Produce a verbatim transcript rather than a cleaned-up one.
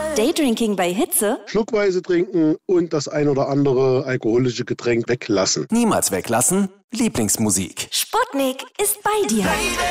Daydrinking bei Hitze? Schluckweise trinken und das ein oder andere alkoholische Getränk weglassen. Niemals weglassen. Lieblingsmusik. Sputnik ist bei dir.